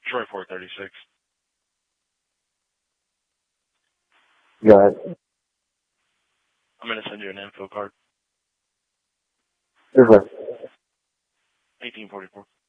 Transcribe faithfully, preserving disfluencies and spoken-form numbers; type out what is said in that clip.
Troy four thirty-six. Go ahead. I'm going to send you an info card. Sure. eighteen forty-four.